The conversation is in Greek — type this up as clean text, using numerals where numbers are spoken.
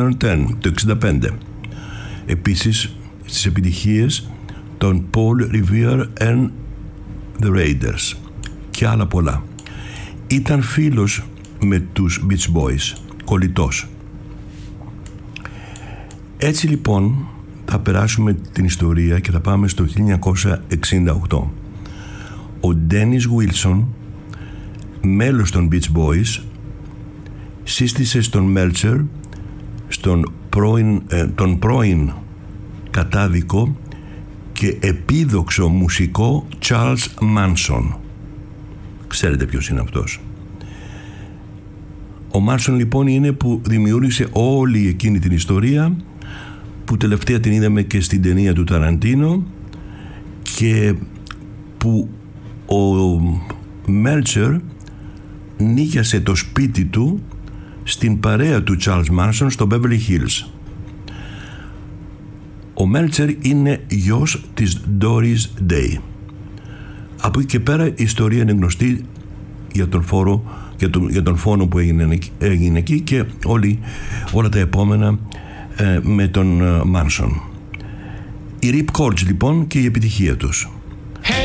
Number 10 το 1965. Επίσης στις επιτυχίες των Paul Revere and the Raiders και άλλα πολλά. Ήταν φίλος με τους Beach Boys, κολλητός. Έτσι λοιπόν θα περάσουμε την ιστορία και θα πάμε στο 1968. Ο Dennis Wilson, μέλος των Beach Boys, σύστησε στον Meltzer, τον πρώην κατάδικο και επίδοξο μουσικό Charles Manson. Ξέρετε ποιος είναι αυτός. Ο Manson λοιπόν είναι που δημιούργησε όλη εκείνη την ιστορία, που τελευταία την είδαμε και στην ταινία του Ταραντίνο, και που ο Meltzer νοίκιασε το σπίτι του στην παρέα του Charles Manson στο Beverly Hills. Ο Meltzer είναι γιος της Doris Day. Από εκεί και πέρα η ιστορία είναι γνωστή για τον φόνο που έγινε εκεί και όλα τα επόμενα με τον Manson. Οι Rip Chords λοιπόν και η επιτυχία τους.